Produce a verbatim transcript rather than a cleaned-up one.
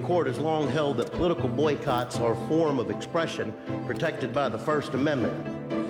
Court has long held that political boycotts are a form of expression protected by the First Amendment.